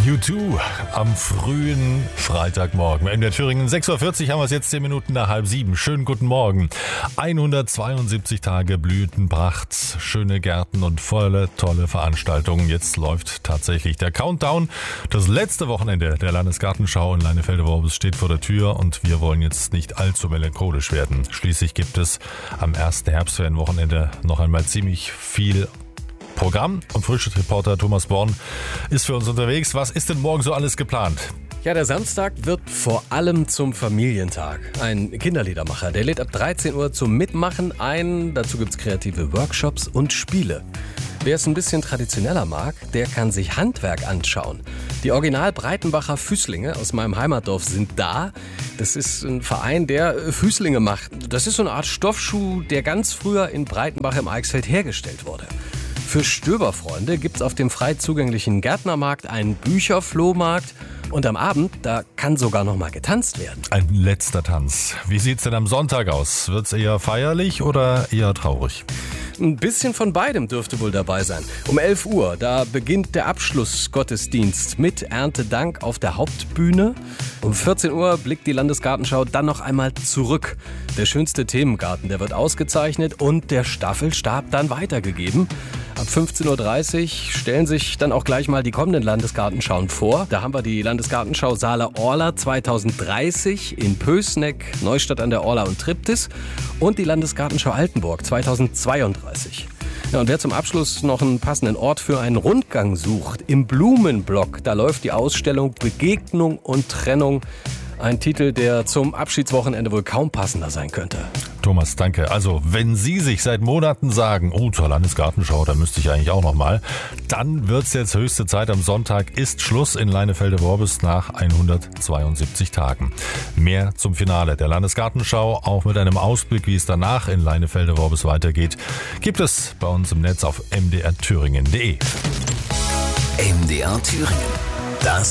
U2 am frühen Freitagmorgen. In der Thüringen 6.40 Uhr haben wir es jetzt 10 Minuten nach 6:30. Schönen guten Morgen. 172 Tage Blütenpracht, schöne Gärten und volle tolle Veranstaltungen. Jetzt läuft tatsächlich der Countdown. Das letzte Wochenende der Landesgartenschau in Leinefelde-Worbis steht vor der Tür und wir wollen jetzt nicht allzu melancholisch werden. Schließlich gibt es am ersten Herbstferienwochenende noch einmal ziemlich viel Programm und Frühstücksreporter Thomas Born ist für uns unterwegs. Was ist denn morgen so alles geplant? Ja, der Samstag wird vor allem zum Familientag. Ein Kinderliedermacher, der lädt ab 13 Uhr zum Mitmachen ein. Dazu gibt's kreative Workshops und Spiele. Wer es ein bisschen traditioneller mag, der kann sich Handwerk anschauen. Die Original Breitenbacher Füßlinge aus meinem Heimatdorf sind da. Das ist ein Verein, der Füßlinge macht. Das ist so eine Art Stoffschuh, der ganz früher in Breitenbach im Eichsfeld hergestellt wurde. Für Stöberfreunde gibt's auf dem frei zugänglichen Gärtnermarkt einen Bücherflohmarkt. Und am Abend, da kann sogar noch mal getanzt werden. Ein letzter Tanz. Wie sieht's denn am Sonntag aus? Wird's eher feierlich oder eher traurig? Ein bisschen von beidem dürfte wohl dabei sein. Um 11 Uhr, da beginnt der Abschlussgottesdienst mit Erntedank auf der Hauptbühne. Um 14 Uhr blickt die Landesgartenschau dann noch einmal zurück. Der schönste Themengarten, der wird ausgezeichnet und der Staffelstab dann weitergegeben. Ab 15.30 Uhr stellen sich dann auch gleich mal die kommenden Landesgartenschauen vor. Da haben wir die Landesgartenschau Saale-Orla 2030 in Pößneck, Neustadt an der Orla und Triptis und die Landesgartenschau Altenburg 2032. Ja, und wer zum Abschluss noch einen passenden Ort für einen Rundgang sucht, im Blumenblock, da läuft die Ausstellung Begegnung und Trennung. Ein Titel, der zum Abschiedswochenende wohl kaum passender sein könnte. Thomas, danke. Also, wenn Sie sich seit Monaten sagen, zur Landesgartenschau, da müsste ich eigentlich auch noch mal, dann wird's jetzt höchste Zeit. Am Sonntag ist Schluss in Leinefelde-Worbis nach 172 Tagen. Mehr zum Finale der Landesgartenschau, auch mit einem Ausblick, wie es danach in Leinefelde-Worbis weitergeht, gibt es bei uns im Netz auf mdrthüringen.de. MDR Thüringen. Das